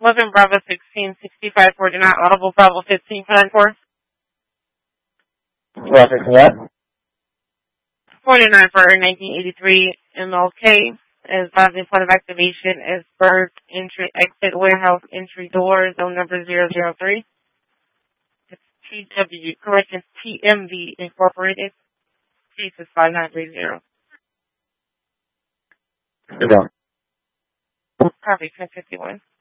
11 Bravo 16, 6549, Audible Bravo 15, 494. Traffic for that? 49 for 1983 MLK is advising point of activation is bird entry exit warehouse entry door zone number 003. It's TW, correction, TMV Incorporated. Jesus 5930. Good on. Copy 1051.